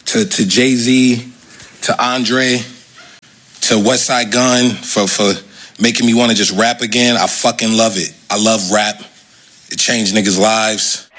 to Jay-Z, to Andre, to Westside Gun for making me want to just rap again. I fucking love it. I love rap. It changed niggas' lives.